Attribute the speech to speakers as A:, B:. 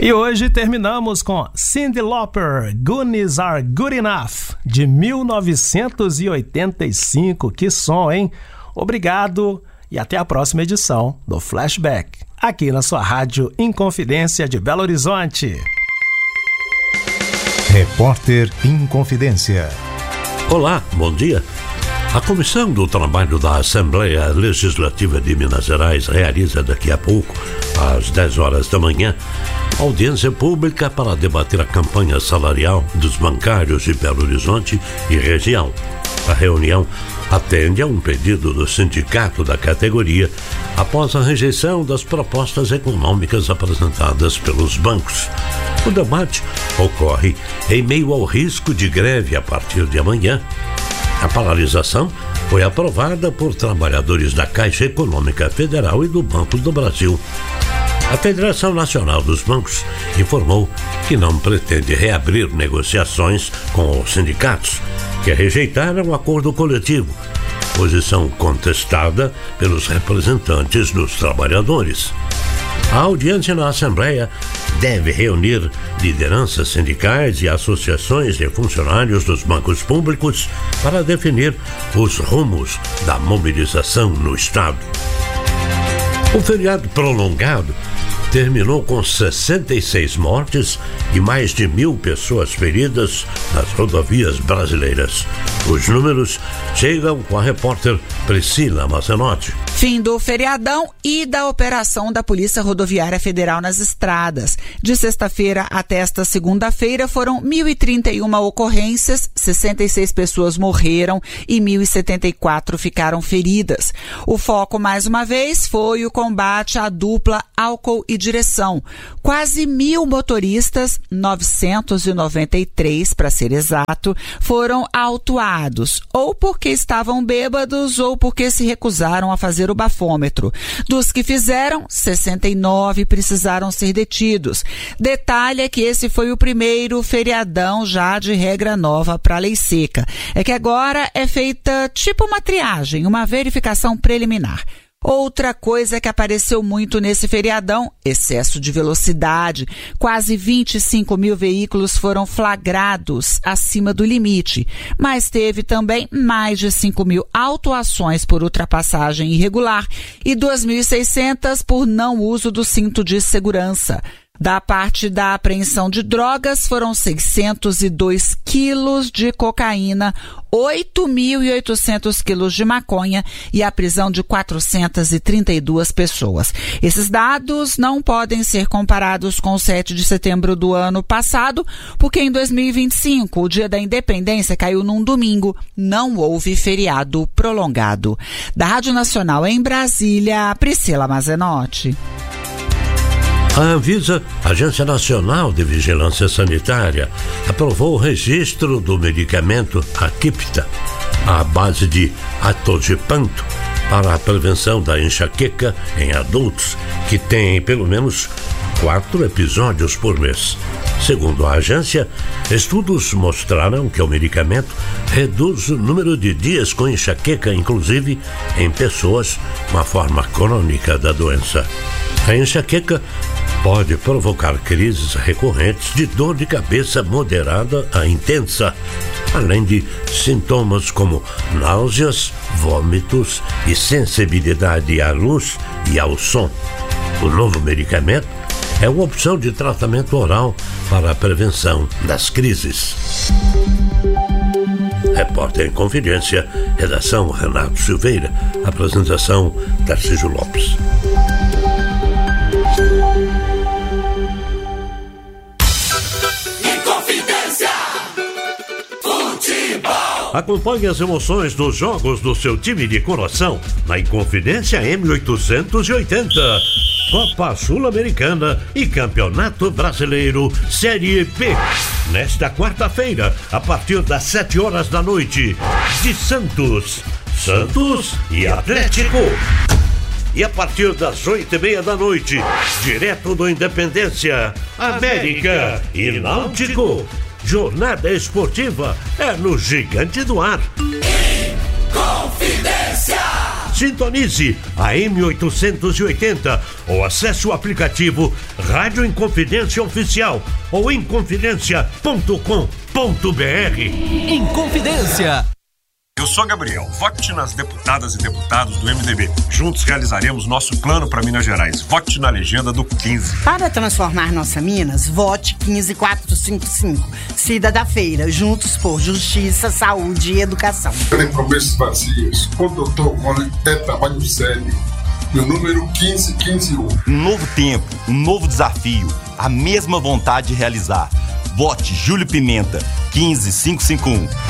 A: E hoje terminamos com Cyndi Lauper, Goonies Are Good Enough, de 1985. Que som, hein? Obrigado e até a próxima edição do Flashback, aqui na sua rádio Inconfidência de Belo Horizonte.
B: Repórter Inconfidência.
C: Olá, bom dia. A Comissão do Trabalho da Assembleia Legislativa de Minas Gerais realiza daqui a pouco, às 10 horas da manhã, audiência pública para debater a campanha salarial dos bancários de Belo Horizonte e região. A reunião atende a um pedido do sindicato da categoria após a rejeição das propostas econômicas apresentadas pelos bancos. O debate ocorre em meio ao risco de greve a partir de amanhã. A paralisação foi aprovada por trabalhadores da Caixa Econômica Federal e do Banco do Brasil. A Federação Nacional dos Bancos informou que não pretende reabrir negociações com os sindicatos, que rejeitaram o acordo coletivo, posição contestada pelos representantes dos trabalhadores. A audiência na Assembleia deve reunir lideranças sindicais e associações de funcionários dos bancos públicos para definir os rumos da mobilização no Estado. O feriado prolongado terminou com 66 mortes e mais de 1.000 pessoas feridas nas rodovias brasileiras. Os números chegam com a repórter Priscila Mazenotti.
D: Fim do feriadão e da operação da Polícia Rodoviária Federal nas estradas. De sexta-feira até esta segunda-feira foram 1.031 ocorrências, 66 pessoas morreram e 1.074 ficaram feridas. O foco, mais uma vez, foi o combate à dupla álcool e direção. Quase 1.000 motoristas, 993 para ser exato, foram autuados, ou porque estavam bêbados ou porque se recusaram a fazer o bafômetro. Dos que fizeram, 69 precisaram ser detidos. Detalhe é que esse foi o primeiro feriadão já de regra nova para a lei seca. É que agora é feita tipo uma triagem, uma verificação preliminar. Outra coisa que apareceu muito nesse feriadão, excesso de velocidade. Quase 25.000 veículos foram flagrados acima do limite, mas teve também mais de 5.000 autuações por ultrapassagem irregular e 2.600 por não uso do cinto de segurança. Da parte da apreensão de drogas, foram 602 quilos de cocaína, 8.800 quilos de maconha e a prisão de 432 pessoas. Esses dados não podem ser comparados com o 7 de setembro do ano passado, porque em 2025, o Dia da Independência caiu num domingo, não houve feriado prolongado. Da Rádio Nacional em Brasília, Priscila Mazenotti.
C: A Anvisa, Agência Nacional de Vigilância Sanitária, aprovou o registro do medicamento Aquipta, à base de atogepant, para a prevenção da enxaqueca em adultos que têm pelo menos 4 episódios por mês. Segundo a agência, estudos mostraram que o medicamento reduz o número de dias com enxaqueca, inclusive em pessoas com a forma crônica da doença. A enxaqueca pode provocar crises recorrentes de dor de cabeça moderada a intensa, além de sintomas como náuseas, vômitos e sensibilidade à luz e ao som. O novo medicamento é uma opção de tratamento oral para a prevenção das crises. Repórter em Confidência, redação Renato Silveira, apresentação Tarcísio Lopes. Acompanhe as emoções dos jogos do seu time de coração na Inconfidência M880. Copa Sul-Americana e Campeonato Brasileiro Série B. Nesta quarta-feira, a partir das 7 horas da noite, de Santos e Atlético. E a partir das 8:30 da noite, direto do Independência, América e Náutico. Jornada esportiva é no Gigante do Ar.
E: Inconfidência.
C: Sintonize a M880 ou acesse o aplicativo Rádio Inconfidência Oficial ou inconfidencia.com.br.
E: Inconfidência.
F: Eu sou Gabriel, vote nas deputadas e deputados do MDB. Juntos realizaremos nosso plano para Minas Gerais. Vote na legenda do 15.
G: Para transformar nossa Minas, vote 15455. Cida da Feira, juntos por justiça, saúde e educação.
H: Tem promessas vazias. Quando eu tô com é trabalho sério. Meu número 151.
I: Um novo tempo, um novo desafio, a mesma vontade de realizar. Vote Júlio Pimenta, 15551.